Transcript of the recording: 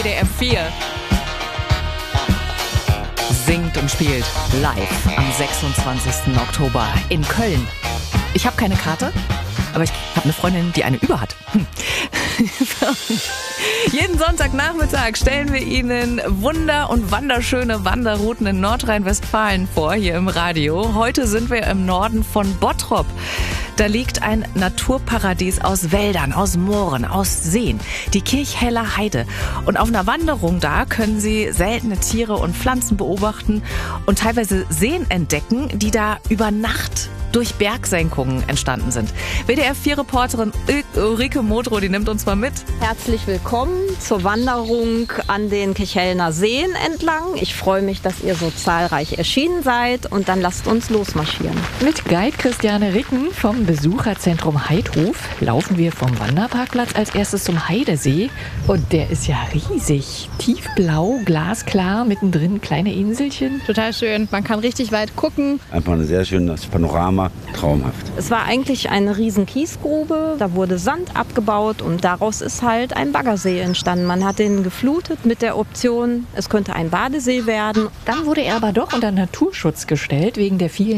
WDR 4 singt und spielt live am 26. Oktober in Köln. Ich habe keine Karte, aber ich habe eine Freundin, die eine über hat. Jeden Sonntagnachmittag stellen wir Ihnen wunder- und wanderschöne Wanderrouten in Nordrhein-Westfalen vor, hier im Radio. Heute sind wir im Norden von Bottrop. Da liegt ein Naturparadies aus Wäldern, aus Mooren, aus Seen, die Kirchheller Heide. Und auf einer Wanderung da können Sie seltene Tiere und Pflanzen beobachten und teilweise Seen entdecken, die da über Nacht durch Bergsenkungen entstanden sind. WDR-4-Reporterin Ulrike Modrow, die nimmt uns mal mit. Herzlich willkommen zur Wanderung an den Kirchhellner Seen entlang. Ich freue mich, dass ihr so zahlreich erschienen seid und dann lasst uns losmarschieren. Mit Guide Christiane Ricken vom Besucherzentrum Heidhof laufen wir vom Wanderparkplatz als erstes zum Heidesee. Und der ist ja riesig. Tiefblau, glasklar, mittendrin kleine Inselchen. Total schön. Man kann richtig weit gucken. Einfach ein sehr schönes Panorama, traumhaft. Es war eigentlich eine riesen Kiesgrube. Da wurde Sand abgebaut und daraus ist halt ein Baggersee entstanden. Man hat den geflutet mit der Option, es könnte ein Badesee werden. Dann wurde er aber doch unter Naturschutz gestellt, wegen der vielen